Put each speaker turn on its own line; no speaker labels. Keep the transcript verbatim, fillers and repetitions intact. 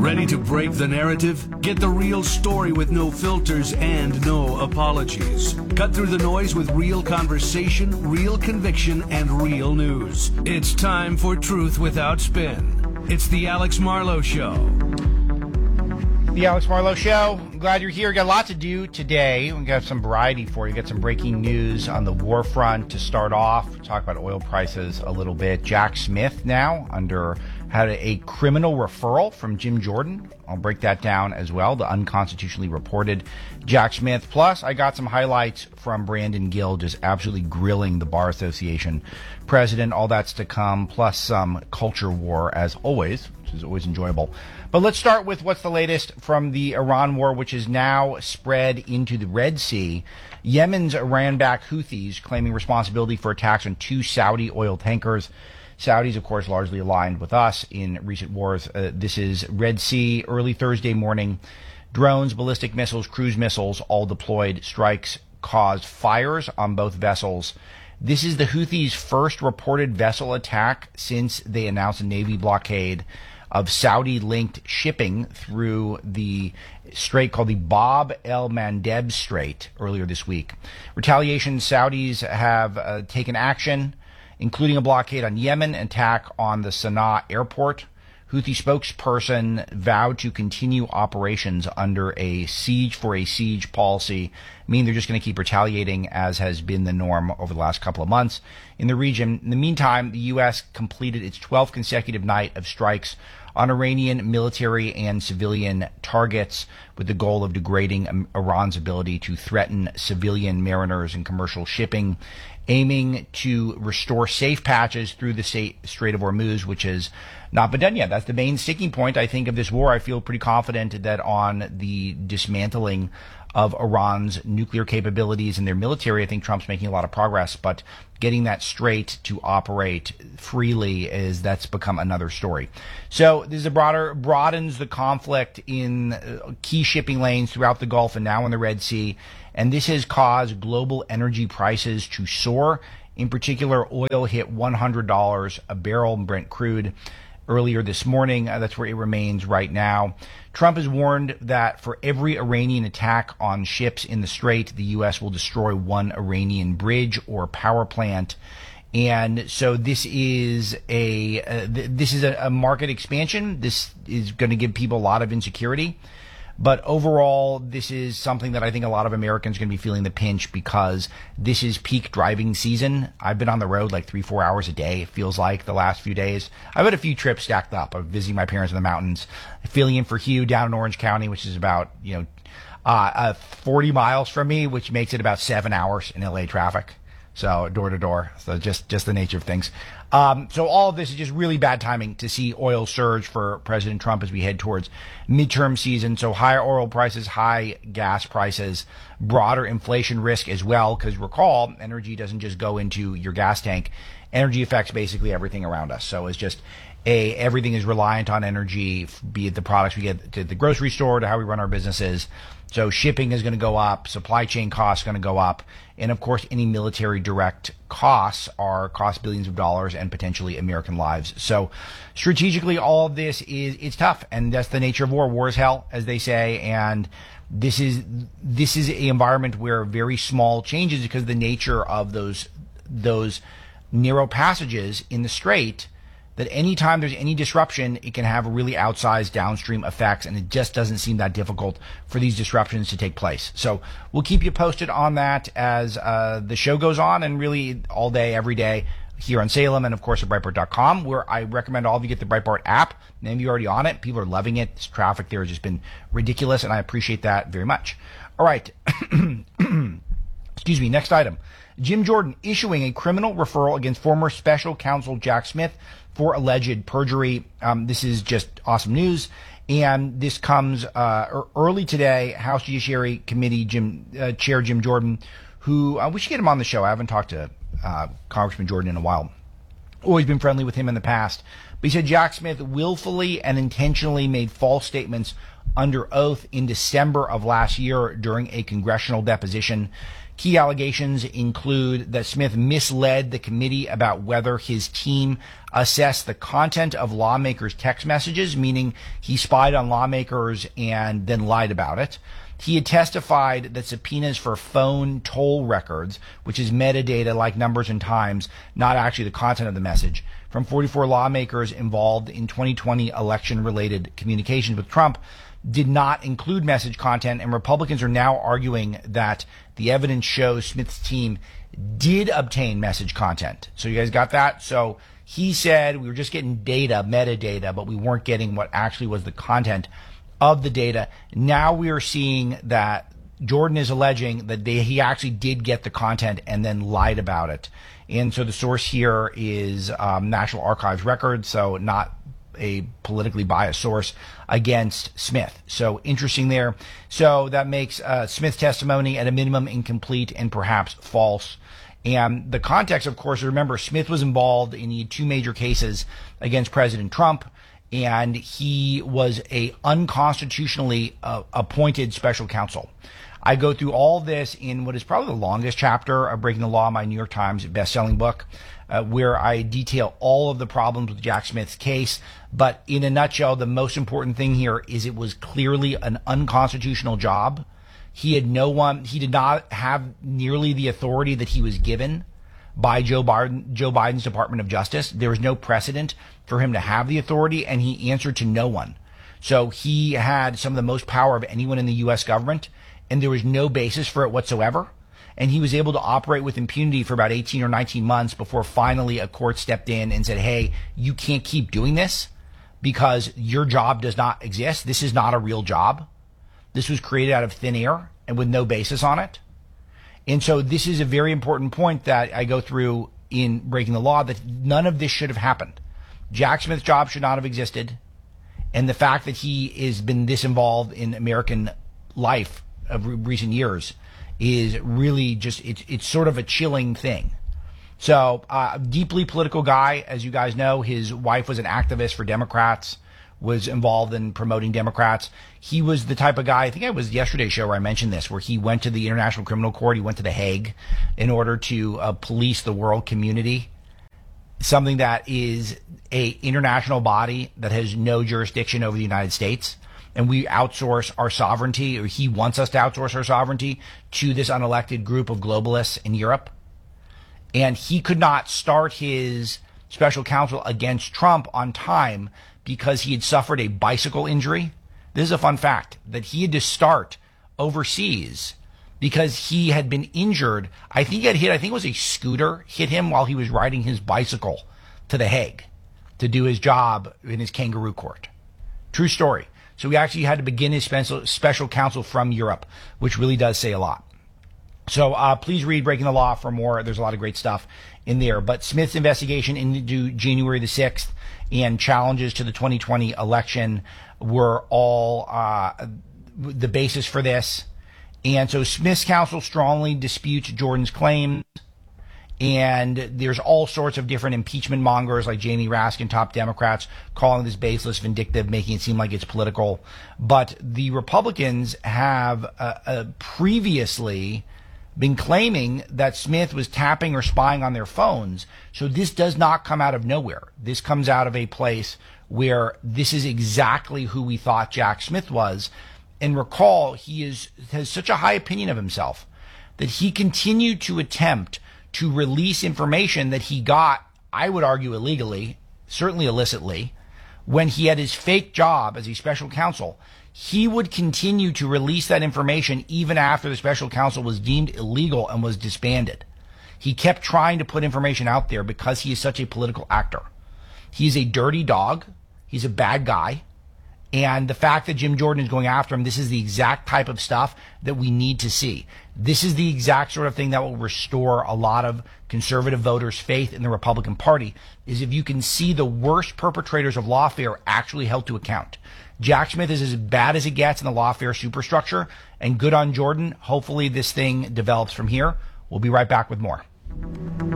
Ready to break the narrative? Get the real story with no filters and no apologies. Cut through the noise with real conversation, real conviction, and real news. It's time for Truth Without Spin. It's the Alex Marlow Show.
The Alex Marlow Show. I'm glad you're here. We've got a lot to do today. We've got some variety for you. We've got some breaking news on the war front to start off. We'll talk about oil prices a little bit. Jack Smith now under had a criminal referral from Jim Jordan. I'll break that down as well. The unconstitutionally reported Jack Smith. Plus, I got some highlights from Brandon Gill just absolutely grilling the Bar Association president. All that's to come, plus some culture war as always, which is always enjoyable. But let's start with what's the latest from the Iran war, which is now spread into the Red Sea. Yemen's Iran-backed Houthis claiming responsibility for attacks on two Saudi oil tankers. Saudis, of course, largely aligned with us in recent wars. Uh, this is Red Sea, early Thursday morning. Drones, ballistic missiles, cruise missiles, all deployed. Strikes caused fires on both vessels. This is the Houthis' first reported vessel attack since they announced a Navy blockade of Saudi-linked shipping through the strait called the Bab el-Mandeb Strait earlier this week. Retaliation, Saudis have uh, taken action, including a blockade on Yemen, attack on the Sana'a airport. Houthi spokesperson vowed to continue operations under a siege for a siege policy, meaning they're just going to keep retaliating as has been the norm over the last couple of months in the region. In the meantime, the U S completed its twelfth consecutive night of strikes on Iranian military and civilian targets with the goal of degrading Iran's ability to threaten civilian mariners and commercial shipping, aiming to restore safe patches through the Strait of Hormuz, which has not been done yet. That's the main sticking point, I think, of this war. I feel pretty confident that on the dismantling of Iran's nuclear capabilities and their military, I think Trump's making a lot of progress, but getting that strait to operate freely is that's become another story. So this is a broader broadens the conflict in uh, key shipping lanes throughout the Gulf and now in the Red Sea, and this has caused global energy prices to soar. In particular, oil hit one hundred dollars a barrel, Brent crude, earlier this morning. Uh, that's where it remains right now. Trump has warned that for every Iranian attack on ships in the strait, the U S will destroy one Iranian bridge or power plant. And so this is a uh, th- this is a, a market expansion. This is going to give people a lot of insecurity. But overall, this is something that I think a lot of Americans are going to be feeling the pinch because this is peak driving season. I've been on the road like three, four hours a day, it feels like, the last few days. I've had a few trips stacked up. I'm visiting my parents in the mountains, filling in for Hugh down in Orange County, which is about, you know, uh, uh, forty miles from me, which makes it about seven hours in L A traffic. So door to door. So just, just the nature of things. Um, so all of this is just really bad timing to see oil surge for President Trump as we head towards midterm season. So higher oil prices, high gas prices, broader inflation risk as well. Because recall, energy doesn't just go into your gas tank. Energy affects basically everything around us. So it's just a, everything is reliant on energy, be it the products we get to the grocery store to how we run our businesses. So shipping is going to go up, supply chain costs are going to go up, and of course any military direct costs are cost billions of dollars and potentially American lives. So strategically all of this is, it's tough, and that's the nature of war. War is hell, as they say, and this is this is an environment where very small changes, because of the nature of those those narrow passages in the strait, that anytime there's any disruption, it can have really outsized downstream effects, and it just doesn't seem that difficult for these disruptions to take place. So we'll keep you posted on that as uh, the show goes on, and really all day, every day here on Salem, and of course at Breitbart dot com, where I recommend all of you get the Breitbart app. Many of you are already on it. People are loving it. This traffic there has just been ridiculous, and I appreciate that very much. All right. Excuse me. Next item. Jim Jordan issuing a criminal referral against former special counsel Jack Smith for alleged perjury. Um, this is just awesome news. And this comes uh, early today. House Judiciary Committee Jim, uh, Chair Jim Jordan, who uh, we should get him on the show. I haven't talked to uh, Congressman Jordan in a while. Always been friendly with him in the past. But he said Jack Smith willfully and intentionally made false statements under oath in December of last year during a congressional deposition. Key allegations include that Smith misled the committee about whether his team assessed the content of lawmakers' text messages, meaning he spied on lawmakers and then lied about it. He had testified that subpoenas for phone toll records, which is metadata like numbers and times, not actually the content of the message, from forty-four lawmakers involved in twenty twenty election-related communications with Trump, did not include message content, and Republicans are now arguing that the evidence shows Smith's team did obtain message content. So you guys got that? So he said we were just getting data, metadata, but we weren't getting what actually was the content of the data. Now we are seeing that Jordan is alleging that they, he actually did get the content and then lied about it. And so the source here is um, National Archives records, so not a politically biased source against Smith. So interesting there. So that makes uh, Smith's testimony at a minimum incomplete and perhaps false. And the context, of course, remember, Smith was involved in two major cases against President Trump, and he was a unconstitutionally uh, appointed special counsel. I go through all this in what is probably the longest chapter of Breaking the Law, my New York Times best-selling book, uh, where I detail all of the problems with Jack Smith's case. But in a nutshell, the most important thing here is it was clearly an unconstitutional job. He had no one, he did not have nearly the authority that he was given by Joe Biden, Joe Biden's Department of Justice. There was no precedent for him to have the authority, and he answered to no one. So he had some of the most power of anyone in the U S government, and there was no basis for it whatsoever. And he was able to operate with impunity for about eighteen or nineteen months before finally a court stepped in and said, hey, you can't keep doing this because your job does not exist. This is not a real job. This was created out of thin air and with no basis on it. And so this is a very important point that I go through in Breaking the Law, that none of this should have happened. Jack Smith's job should not have existed. And the fact that he has been this involved in American life of re- recent years is really just, it's, it's sort of a chilling thing. So, uh, deeply political guy, as you guys know. His wife was an activist for Democrats, was involved in promoting Democrats. He was the type of guy, I think it was yesterday's show where I mentioned this, where he went to the International Criminal Court, he went to The Hague in order to uh, police the world community, something that is a international body that has no jurisdiction over the United States. And we outsource our sovereignty, or he wants us to outsource our sovereignty to this unelected group of globalists in Europe. And he could not start his special counsel against Trump on time because he had suffered a bicycle injury. This is a fun fact, that he had to start overseas because he had been injured. I think he had hit, I think it was a scooter, hit him while he was riding his bicycle to The Hague to do his job in his kangaroo court. True story. So he actually had to begin his special, special counsel from Europe, which really does say a lot. So uh, please read Breaking the Law for more. There's a lot of great stuff in there. But Smith's investigation into January the sixth and challenges to the twenty twenty election were all uh, the basis for this. And so Smith's counsel strongly disputes Jordan's claims. And there's all sorts of different impeachment mongers like Jamie Raskin, top Democrats, calling this baseless, vindictive, making it seem like it's political. But the Republicans have uh, uh, previously been claiming that Smith was tapping or spying on their phones. So this does not come out of nowhere. This comes out of a place where this is exactly who we thought Jack Smith was. And recall, he is has such a high opinion of himself that he continued to attempt to release information that he got, I would argue illegally, certainly illicitly, when he had his fake job as a special counsel. He would continue to release that information even after the special counsel was deemed illegal and was disbanded. He kept trying to put information out there because he is such a political actor. He's a dirty dog. He's a bad guy. And the fact that Jim Jordan is going after him, this is the exact type of stuff that we need to see. This is the exact sort of thing that will restore a lot of conservative voters' faith in the Republican Party, is if you can see the worst perpetrators of lawfare actually held to account. Jack Smith is as bad as it gets in the lawfare superstructure, and good on Jordan. Hopefully this thing develops from here. We'll be right back with more.